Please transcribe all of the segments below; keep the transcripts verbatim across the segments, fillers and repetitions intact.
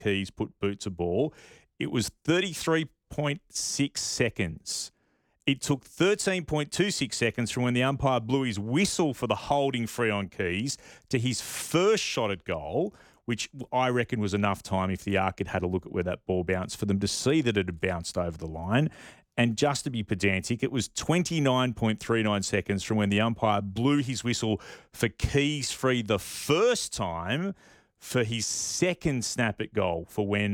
Keys put boot to ball, it was thirty-three point six seconds. It took thirteen point two six seconds from when the umpire blew his whistle for the holding free on Keys to his first shot at goal, which I reckon was enough time if the Arc had had a look at where that ball bounced for them to see that it had bounced over the line. And just to be pedantic, it was twenty-nine point three nine seconds from when the umpire blew his whistle for Keys free the first time for his second snap at goal for when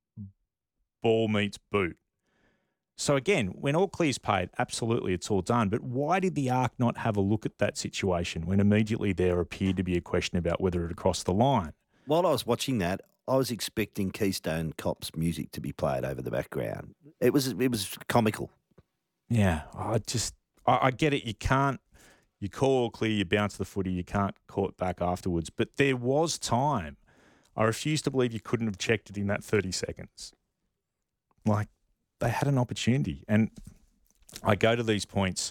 ball meets boot. So again, when all clear's paid, absolutely it's all done. But why did the Arc not have a look at that situation when immediately there appeared to be a question about whether it had crossed the line? While I was watching that, I was expecting Keystone Cops music to be played over the background. It was it was comical. Yeah, I just I, I get it. You can't you call all clear, you bounce the footy, you can't call it back afterwards. But there was time. I refuse to believe you couldn't have checked it in that thirty seconds. Like, they had an opportunity. And I go to these points.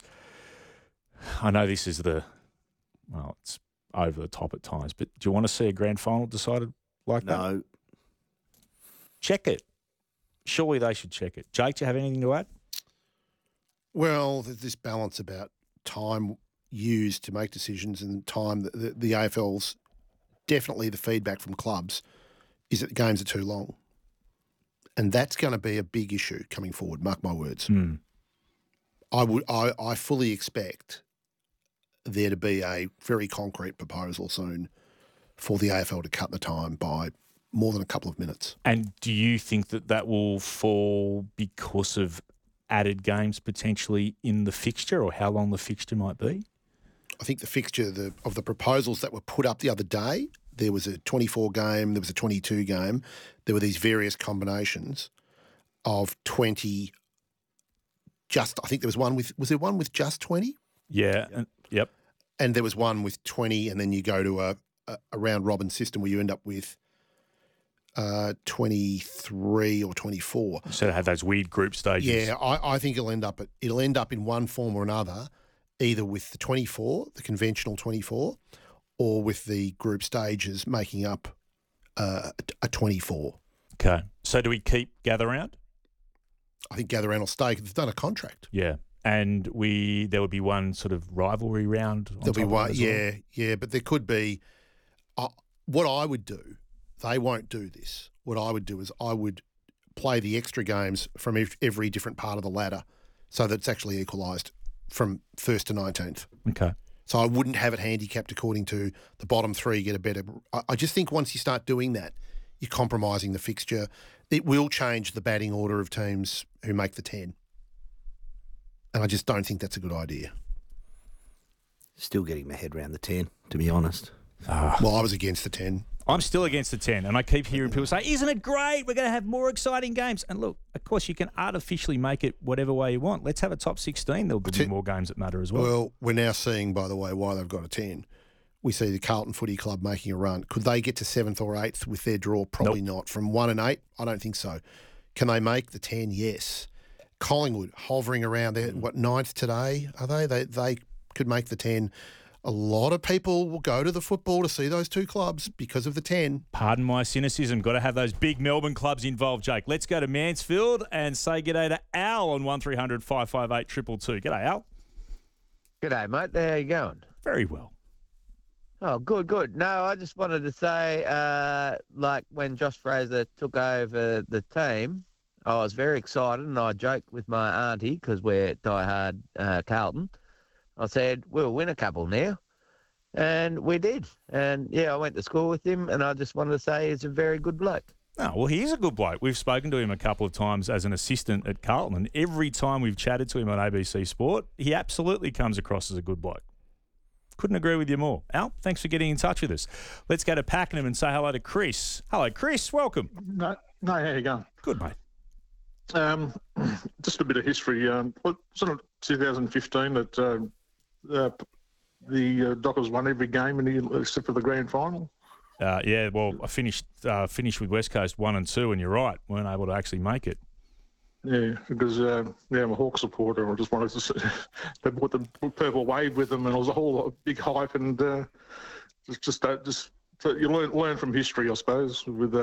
I know this is the, well, it's over the top at times, but do you want to see a grand final decided like that? No. Check it. Surely they should check it. Jake, do you have anything to add? Well, there's this balance about time used to make decisions and time that the, the A F L's, definitely the feedback from clubs is that the games are too long. And that's going to be a big issue coming forward, mark my words. Mm. I would, I, I fully expect there to be a very concrete proposal soon for the A F L to cut the time by more than a couple of minutes. And do you think that that will fall because of added games potentially in the fixture, or how long the fixture might be? I think the fixture the, of the proposals that were put up the other day, there was a twenty-four game, there was a twenty-two game. There were these various combinations of twenty. Just, I think there was one with, was there one with just twenty? Yeah. And, yep. And there was one with twenty, and then you go to a, a, a round robin system where you end up with uh, twenty-three or twenty-four. So to have those weird group stages. Yeah, I, I think it'll end up at, it'll end up in one form or another, either with the twenty-four, the conventional twenty-four, or with the group stages making up uh, a twenty-four. Okay. So do we keep Gather Round? I think Gather Round will stay. They've done a contract. Yeah. And we there would be one sort of rivalry round on There'll be top of one, that as yeah, well? yeah. But there could be. Uh, what I would do, they won't do this. What I would do is I would play the extra games from ev- every different part of the ladder, so that it's actually equalised from first to nineteenth. Okay. So I wouldn't have it handicapped according to the bottom three get a better. I, I just think once you start doing that, you're compromising the fixture. It will change the batting order of teams who make the ten. And I just don't think that's a good idea. Still getting my head around the ten, to be honest. Uh, Well, I was against the ten. I'm still against the ten, and I keep hearing people say, isn't it great? We're going to have more exciting games. And look, of course, you can artificially make it whatever way you want. Let's have a top sixteen. There'll be T- more games that matter as well. Well, we're now seeing, by the way, why they've got a ten. We see the Carlton Footy Club making a run. Could they get to seventh or eighth with their draw? Probably Nope. not. From one and eight, I don't think so. Can they make the ten? Yes. Collingwood hovering around there. What, ninth today? Are they? They they could make the ten. A lot of people will go to the football to see those two clubs because of the ten. Pardon my cynicism. Got to have those big Melbourne clubs involved, Jake. Let's go to Mansfield and say g'day to Al on one three hundred five five eight two two two. G'day, Al. G'day, mate. How you going? Very well. Oh, good, good. No, I just wanted to say, uh, like when Josh Fraser took over the team, I was very excited, and I joked with my auntie because we're diehard uh, Carlton. I said, we'll win a couple now. And we did. And, yeah, I went to school with him, and I just wanted to say he's a very good bloke. Oh, well, he is a good bloke. We've spoken to him a couple of times as an assistant at Carlton, and every time we've chatted to him on A B C Sport, he absolutely comes across as a good bloke. Couldn't agree with you more. Al, thanks for getting in touch with us. Let's go to Pakenham and say hello to Chris. Hello, Chris. Welcome. No, no, how you going? Good, mate. Um, just a bit of history. Um, wasn't it twenty fifteen that uh, uh, the uh, Dockers won every game in the, except for the grand final? Uh, yeah, well, I finished uh, finished with West Coast one and two, and you're right, weren't able to actually make it. Yeah, because uh, yeah, I'm a Hawk supporter. I just wanted to see, they brought the purple wave with them, and it was a whole big hype. And uh, just just uh, just so you learn learn from history, I suppose, with uh,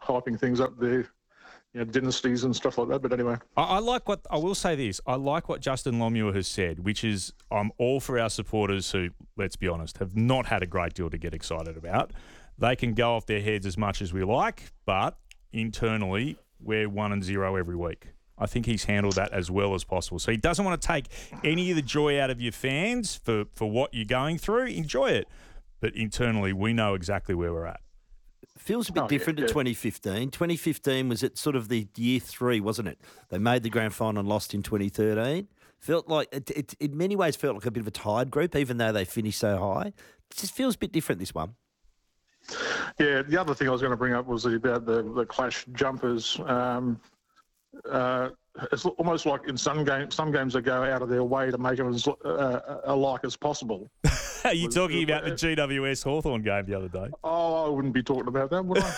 hyping things up there, you know, dynasties and stuff like that. But anyway, I, I like what I will say. This I like what Justin Longmuir has said, which is I'm all for our supporters who, let's be honest, have not had a great deal to get excited about. They can go off their heads as much as we like, but internally we're one and zero every week. I think he's handled that as well as possible. So he doesn't want to take any of the joy out of your fans for, for what you're going through. Enjoy it. But internally, we know exactly where we're at. Feels a bit Oh, different yeah, to yeah. twenty fifteen. twenty fifteen was at sort of the year three, wasn't it? They made the grand final and lost in twenty thirteen. Felt like, it, it in many ways, felt like a bit of a tired group, even though they finished so high. It just feels a bit different, this one. Yeah, the other thing I was going to bring up was about the, the clash jumpers. Um, uh, it's almost like in some games, some games they go out of their way to make them as uh, alike as possible. Are you Was- talking about the G W S Hawthorn game the other day? Oh, I wouldn't be talking about that, would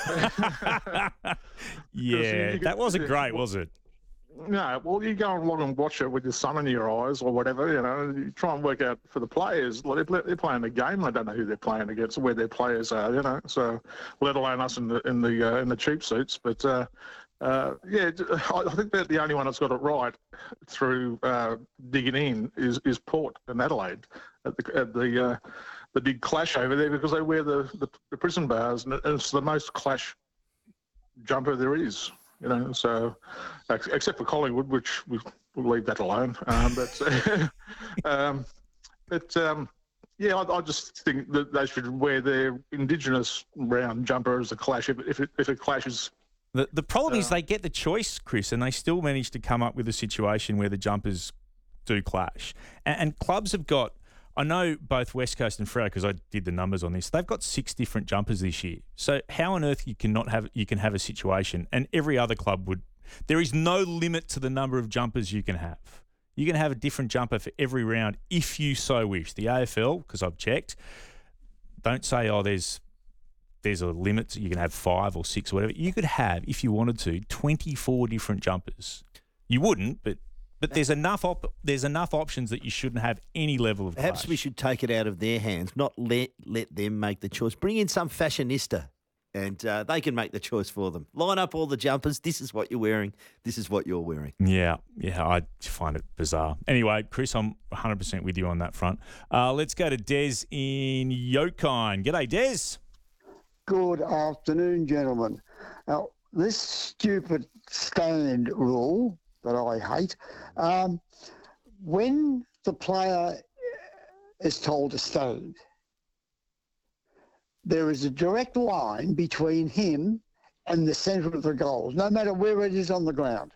I? Yeah, you that could- wasn't great, was it? No, well, you go along and watch it with your son in your eyes or whatever, you know, you try and work out for the players. Well, they're, they're playing the game. They don't know who they're playing against or where their players are, you know, so let alone us in the in the, uh, in the cheap seats. But, uh, uh, yeah, I I think that the only one that's got it right through uh, digging in is, is Port and Adelaide at the, at the, uh, the big clash over there because they wear the, the, the prison bars and it's the most clash jumper there is. You know, so ex- except for Collingwood, which we, we'll leave that alone. Um, but um, but um, yeah, I, I just think that they should wear their Indigenous round jumper as a clash if, if it if it clashes. The the problem is Uh, they get the choice, Chris, and they still manage to come up with a situation where the jumpers do clash. And, and clubs have got, I know both West Coast and Freo, because I did the numbers on this, they've got six different jumpers this year. So how on earth you cannot have you can have a situation, and every other club would, there is no limit to the number of jumpers you can have. You can have a different jumper for every round if you so wish. The A F L, because I've checked, don't say, oh, there's there's a limit. You can have five or six or whatever. You could have, if you wanted to, twenty-four different jumpers. You wouldn't, but but there's enough op- there's enough options that you shouldn't have any level of Perhaps clash. we should take it out of their hands, not let let them make the choice. Bring in some fashionista and uh, they can make the choice for them. Line up all the jumpers. This is what you're wearing. This is what you're wearing. Yeah, yeah, I find it bizarre. Anyway, Chris, I'm one hundred percent with you on that front. Uh, let's go to Des in Yokine. G'day, Des. Good afternoon, gentlemen. Now, this stupid stand rule that I hate, um, when the player is told to stand, there is a direct line between him and the centre of the goals, no matter where it is on the ground.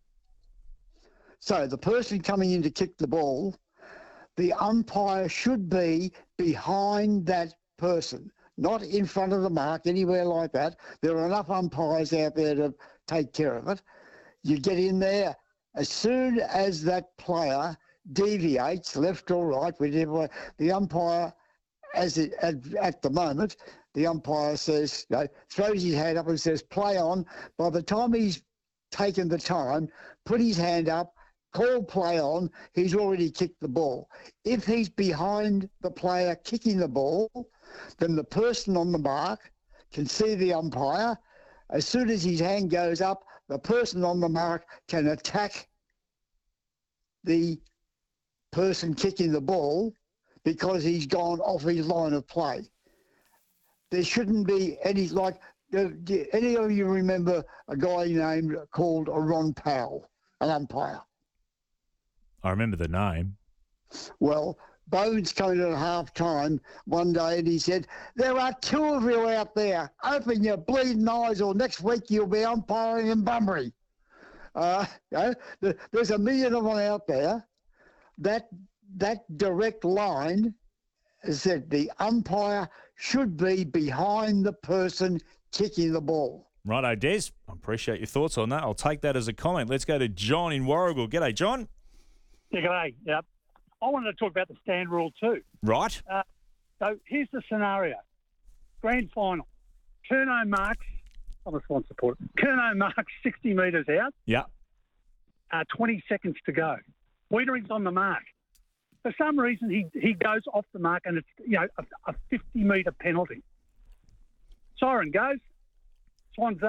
So the person coming in to kick the ball, the umpire should be behind that person, not in front of the mark, anywhere like that. There are enough umpires out there to take care of it. You get in there, as soon as that player deviates left or right, whichever way, the umpire, as it, at, at the moment, the umpire says, you know, throws his hand up and says, play on. By the time he's taken the time, put his hand up, call play on, he's already kicked the ball. If he's behind the player kicking the ball, then the person on the mark can see the umpire. As soon as his hand goes up, the person on the mark can attack the person kicking the ball because he's gone off his line of play. There shouldn't be any, like, do, do any of you remember a guy named called Ron Powell, an umpire? I remember the name. Well, Bones came in at half time one day and he said, there are two of you out there. Open your bleeding eyes or next week you'll be umpiring in Bunbury. Uh, you know, the, there's a million of them out there. That, that direct line is that the umpire should be behind the person kicking the ball. Righto, Des. I appreciate your thoughts on that. I'll take that as a comment. Let's go to John in Warragul. G'day, John. Yeah, g'day. Yep. I wanted to talk about the stand rule too. Right. Uh, so here's the scenario. Grand final. Curnow marks, I'm a Swan supporter. Curnow marks sixty metres out, Yeah. uh, twenty seconds to go. Wiedering's on the mark. For some reason, he, he goes off the mark and it's, you know, a, a fifty metre penalty. Siren goes. Swan's up.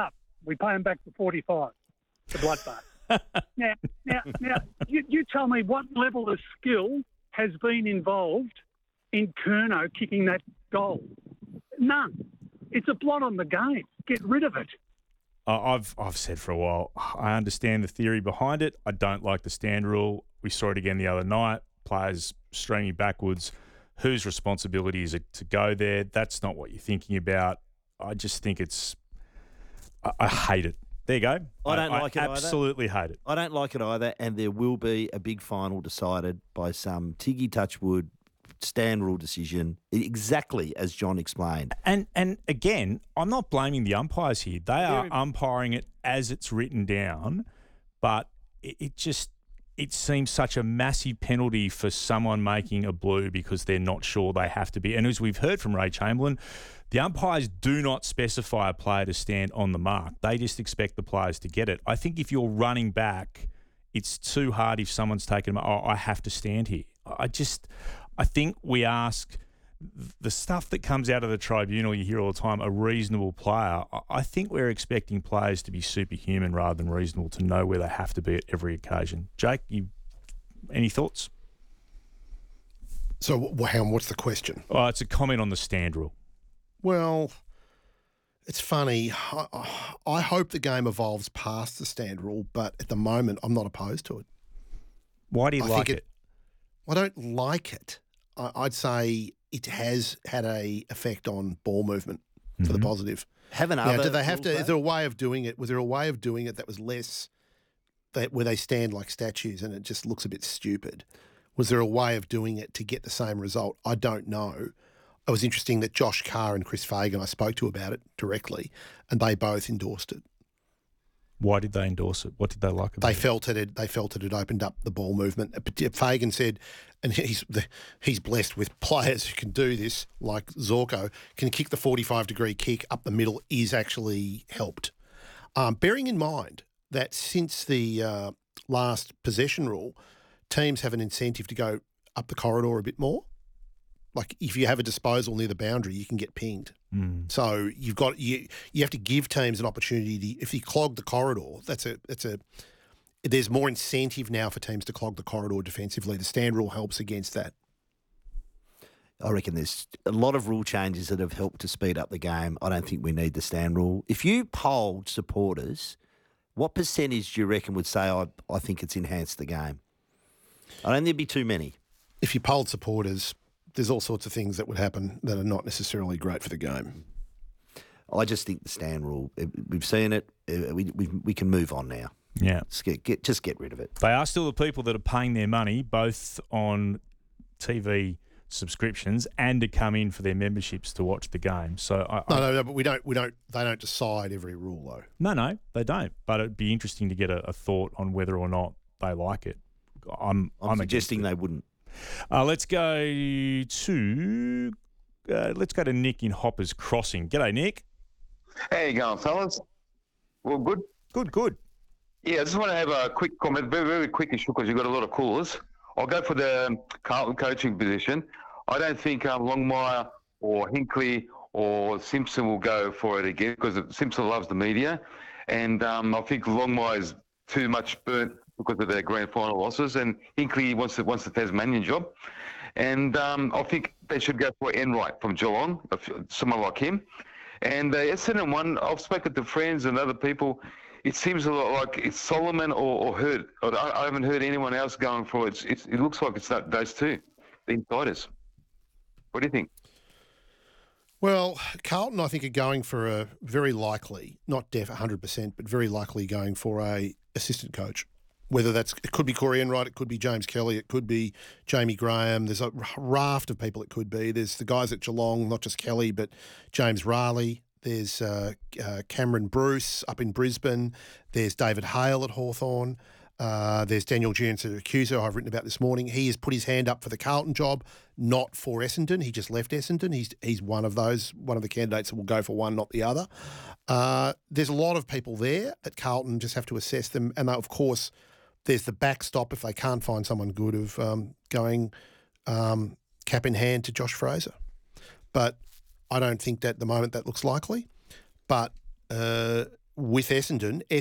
We pay them back for forty-five, the bloodbath. now, now, now, you, you tell me what level of skill has been involved in Curnow kicking that goal? None. It's a blot on the game. Get rid of it. Uh, I've I've said for a while, I understand the theory behind it. I don't like the stand rule. We saw it again the other night. Players streaming backwards. Whose responsibility is it to go there? That's not what you're thinking about. I just think it's. I, I hate it. There you go. I don't like it either. Absolutely hate it. I don't like it either, and there will be a big final decided by some Tiggy Touchwood stand rule decision, exactly as John explained. And and again, I'm not blaming the umpires here. They are Very- umpiring it as it's written down, but it, it just it seems such a massive penalty for someone making a blue because they're not sure they have to be. And as we've heard from Ray Chamberlain, the umpires do not specify a player to stand on the mark. They just expect the players to get it. I think if you're running back, it's too hard if someone's taken, oh, I have to stand here. I just, I think we ask the stuff that comes out of the tribunal, you hear all the time, a reasonable player. I think we're expecting players to be superhuman rather than reasonable to know where they have to be at every occasion. Jake, you, any thoughts? So, wh- Ham, what's the question? Oh, it's a comment on the stand rule. Well, it's funny. I, I hope the game evolves past the stand rule, but at the moment, I'm not opposed to it. Why do you I like think it? I don't like it. I, I'd say it has had a effect on ball movement for Mm-hmm. the positive. Haven't Now, other do they have to? rules, Is there a way of doing it? Was there a way of doing it that was less, that where they stand like statues and it just looks a bit stupid? Was there a way of doing it to get the same result? I don't know. It was interesting that Josh Carr and Chris Fagan, I spoke to about it directly, and they both endorsed it. Why did they endorse it? What did they like about They it? felt it. Had, they felt it had opened up the ball movement. Fagan said, and he's he's blessed with players who can do this, like Zorko, can kick the forty-five degree kick up the middle. Is actually helped. Um, bearing in mind that since the uh, last possession rule, teams have an incentive to go up the corridor a bit more. Like if you have a disposal near the boundary, you can get pinged. Mm. So you've got you you have to give teams an opportunity to, if you clog the corridor, that's a that's a there's more incentive now for teams to clog the corridor defensively. The stand rule helps against that. I reckon there's a lot of rule changes that have helped to speed up the game. I don't think we need the stand rule. If you polled supporters, what percentage do you reckon would say, I, I think it's enhanced the game? I don't think there'd be too many. If you polled supporters, there's all sorts of things that would happen that are not necessarily great for the game. I just think the stand rule, eh, we've seen it, eh, we, we, we can move on now. Yeah. Just get, get, just get rid of it. They are still the people that are paying their money, both on T V subscriptions and to come in for their memberships to watch the game. So I, No, I, no, no, but we don't, we don't, they don't decide every rule though. no, no, they don't. But it'd be interesting to get a, a thought on whether or not they like it. I'm, I'm, I'm suggesting against it. they wouldn't. Uh, let's go to uh, let's go to Nick in Hoppers Crossing. G'day, Nick. How you going, fellas? Well, good. Good, good. Yeah, I just want to have a quick comment, very, very quick issue, because you've got a lot of callers. I'll go for the um, Carlton coaching position. I don't think um, Longmire or Hinkley or Simpson will go for it again, because Simpson loves the media. And um, I think Longmire is too much burnt because of their grand final losses, and Hinkley wants the, wants the Tasmanian job. And um, I think they should go for Enright from Geelong, someone like him. And uh, Essendon one, I've spoken to friends and other people. It seems a lot like it's Solomon or, or Hurd. I, I haven't heard anyone else going for it. It's, it's, it looks like it's that, those two, the insiders. What do you think? Well, Carlton, I think, are going for a very likely, not def one hundred percent, but very likely going for a assistant coach. Whether that's, it could be Corey Enright, it could be James Kelly, it could be Jamie Graham. There's a raft of people it could be. There's the guys at Geelong, not just Kelly, but James Raleigh. There's uh, uh, Cameron Bruce up in Brisbane. There's David Hale at Hawthorn. Uh, there's Daniel Gianciacuso, I've written about this morning. He has put his hand up for the Carlton job, not for Essendon. He just left Essendon. He's he's one of those, one of the candidates that will go for one, not the other. Uh, there's a lot of people there at Carlton, just have to assess them. And of course, there's the backstop if they can't find someone good of um, going um, cap in hand to Josh Fraser. But I don't think that at the moment that looks likely. But uh, with Essendon.